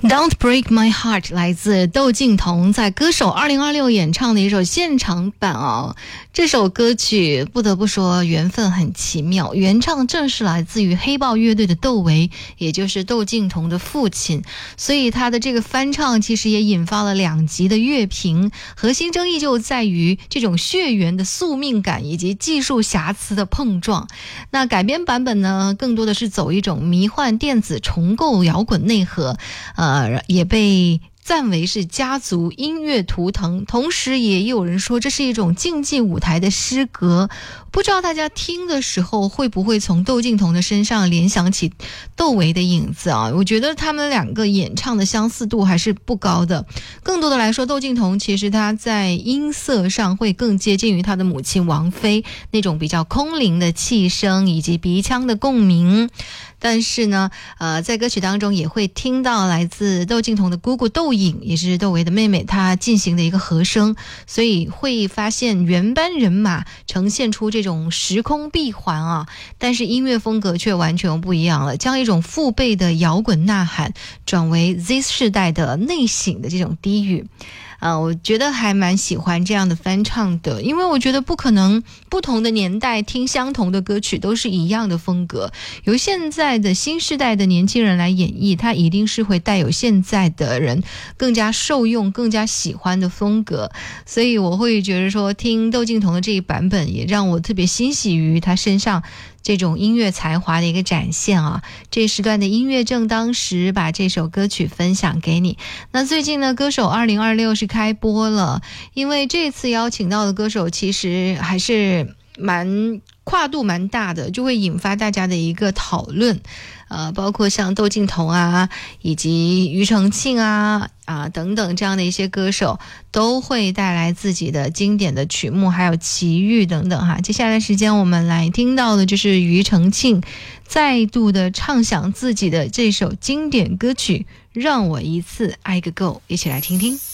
Don't Break My Heart 来自窦靖童在歌手2026演唱的一首现场版哦。这首歌曲不得不说缘分很奇妙，原唱正是来自于黑豹乐队的窦唯，也就是窦靖童的父亲，所以他的这个翻唱其实也引发了2极的乐评，核心争议就在于这种血缘的宿命感以及技术瑕疵的碰撞。那改编版本呢，更多的是走一种迷幻电子重构摇滚内核，也被赞为是家族音乐图腾，同时也有人说这是一种竞技舞台的诗歌。不知道大家听的时候会不会从窦靖童的身上联想起窦唯的影子啊？我觉得他们2个演唱的相似度还是不高的，更多的来说，窦靖童其实他在音色上会更接近于他的母亲王菲那种比较空灵的气声以及鼻腔的共鸣。但是呢，在歌曲当中也会听到来自窦靖童的姑姑窦颖，也是窦唯的妹妹，她进行的一个和声，所以会发现原班人马呈现出这种时空闭环啊，但是音乐风格却完全不一样了，将一种父辈的摇滚呐喊转为 Z 世代的内省的这种低语。我觉得还蛮喜欢这样的翻唱的，因为我觉得不可能不同的年代听相同的歌曲都是一样的风格，由现在的新世代的年轻人来演绎，它一定是会带有现在的人更加受用更加喜欢的风格。所以我会觉得说听窦靖童的这一版本也让我特别欣喜于他身上这种音乐才华的一个展现啊！这时段的音乐正当时，把这首歌曲分享给你。那最近呢，歌手2026是开播了，因为这次邀请到的歌手其实还是跨度蛮大的，就会引发大家的一个讨论。包括像窦靖童啊，以及庾澄庆啊等等这样的一些歌手，都会带来自己的经典的曲目，还有奇遇等等哈。接下来时间我们来听到的就是庾澄庆再度的唱响自己的这首经典歌曲《让我一次爱个够》，一起来听听。